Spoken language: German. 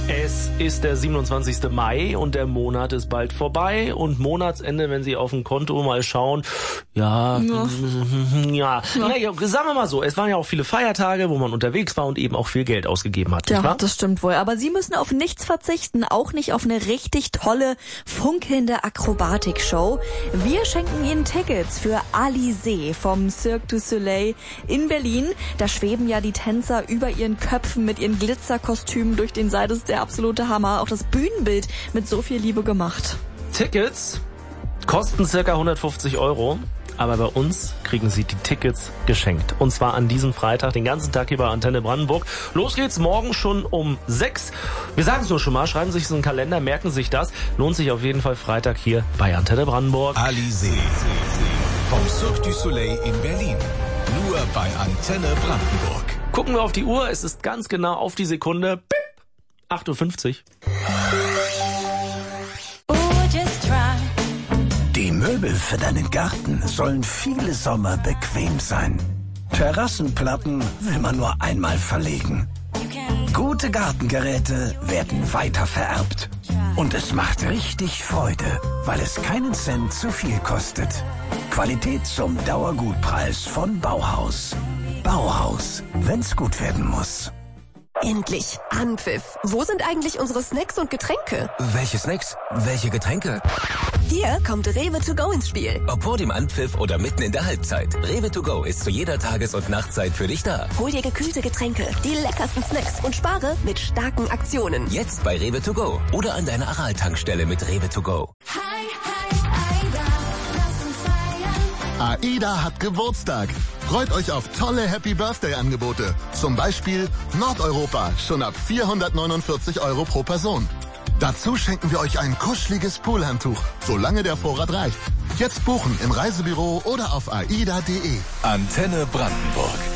Es ist der 27. Mai und der Monat ist bald vorbei und Monatsende, wenn Sie auf dem Konto mal schauen, naja, sagen wir mal so, es waren ja auch viele Feiertage, wo man unterwegs war und eben auch viel Geld ausgegeben hat. Ja, nicht wahr? das stimmt wohl. Aber Sie müssen auf nichts verzichten, auch nicht auf eine richtig tolle, funkelnde Akrobatikshow. Wir schenken Ihnen Tickets für Alizé vom Cirque du Soleil in Berlin. Da schweben ja die Tänzer über ihren Köpfen mit ihren Glitzerkostümen durch den Saal. Das ist der absolute Hammer. Auch das Bühnenbild mit so viel Liebe gemacht. Tickets kosten circa 150 €, aber bei uns kriegen Sie die Tickets geschenkt. Und zwar an diesem Freitag, den ganzen Tag hier bei Antenne Brandenburg. Los geht's morgen schon um 6. Wir sagen es nur schon mal, schreiben Sie sich so einen Kalender, merken sich das. Lohnt sich auf jeden Fall Freitag hier bei Antenne Brandenburg. Alizé vom Cirque du Soleil in Berlin. Nur bei Antenne Brandenburg. Gucken wir auf die Uhr, es ist ganz genau auf die Sekunde 8:50 Uhr. Die Möbel für deinen Garten sollen viele Sommer bequem sein. Terrassenplatten will man nur einmal verlegen. Gute Gartengeräte werden weitervererbt. Und es macht richtig Freude, weil es keinen Cent zu viel kostet. Qualität zum Dauergutpreis von Bauhaus. Bauhaus, wenn's gut werden muss. Endlich Anpfiff. Wo sind eigentlich unsere Snacks und Getränke? Welche Snacks? Welche Getränke? Hier kommt Rewe to go ins Spiel. Ob vor dem Anpfiff oder mitten in der Halbzeit. Rewe to go ist zu jeder Tages- und Nachtzeit für dich da. Hol dir gekühlte Getränke, die leckersten Snacks und spare mit starken Aktionen. Jetzt bei Rewe to go oder an deiner Aral-Tankstelle mit Rewe to go. AIDA hat Geburtstag. Freut euch auf tolle Happy-Birthday-Angebote. Zum Beispiel Nordeuropa, schon ab 449 € pro Person. Dazu schenken wir euch ein kuscheliges Poolhandtuch, solange der Vorrat reicht. Jetzt buchen im Reisebüro oder auf aida.de. Antenne Brandenburg.